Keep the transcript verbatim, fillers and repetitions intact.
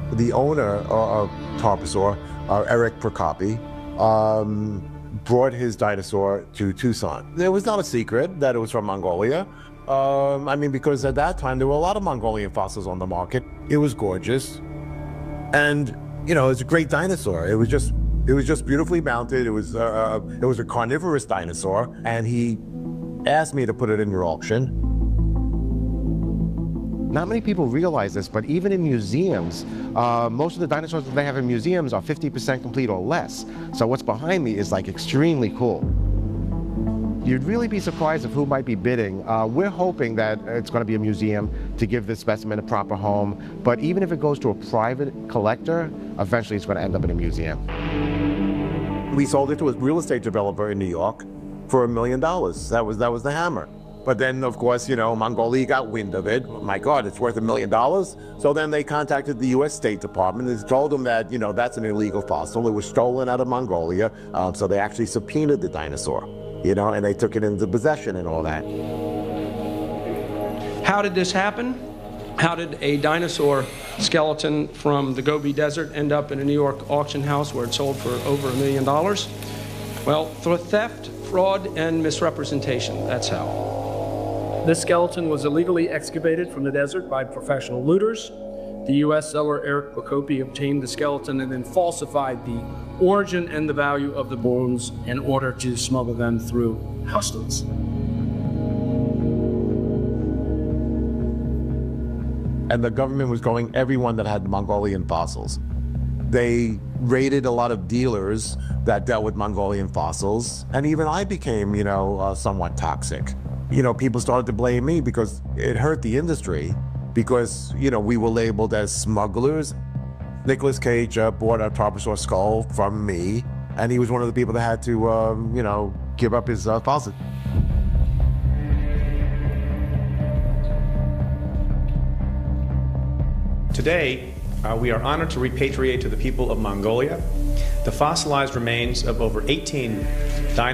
The owner of Tarbosaur, uh, Eric Procopi, um, brought his dinosaur to Tucson. It was not a secret that it was from Mongolia. Um, I mean, because at that time, there were a lot of Mongolian fossils on the market. It was gorgeous. And, you know, it was a great dinosaur. It was just, it was just beautifully mounted. It was, uh, it was a carnivorous dinosaur. And he asked me to put it in your auction. Not many people realize this, but even in museums, uh, most of the dinosaurs that they have in museums are fifty percent complete or less. So what's behind me is like extremely cool. You'd really be surprised of who might be bidding. Uh, we're hoping that it's going to be a museum to give this specimen a proper home, but even if it goes to a private collector, eventually it's going to end up in a museum. We sold it to a real estate developer in New York for a million dollars. That was, that was the hammer. But then, of course, you know, Mongolia got wind of it. Oh my God, it's worth a million dollars. So then they contacted the U S State Department and told them that, you know, that's an illegal fossil. It was stolen out of Mongolia. Um, so they actually subpoenaed the dinosaur, you know, and they took it into possession and all that. How did this happen? How did a dinosaur skeleton from the Gobi Desert end up in a New York auction house where it sold for over a million dollars? Well, through theft, fraud, and misrepresentation. That's how. This skeleton was illegally excavated from the desert by professional looters. The U S seller Eric Procopi obtained the skeleton and then falsified the origin and the value of the bones in order to smuggle them through customs. And the government was going everyone that had Mongolian fossils. They raided a lot of dealers that dealt with Mongolian fossils, and even I became, you know, uh, somewhat toxic. You know, people started to blame me because it hurt the industry, because, you know, we were labeled as smugglers. Nicolas Cage uh, bought a Tarbosaur skull from me, and he was one of the people that had to, um, you know, give up his uh, fossil. Today, uh, we are honored to repatriate to the people of Mongolia the fossilized remains of over eighteen dinosaurs